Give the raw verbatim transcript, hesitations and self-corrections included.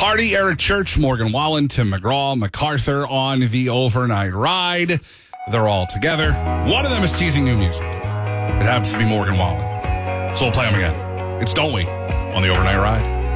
Hardy, Eric Church, Morgan Wallen, Tim McGraw, MacArthur on the overnight ride. They're all together. One of them is teasing new music. It happens to be Morgan Wallen. So we'll play them again. It's Don't We on the overnight ride.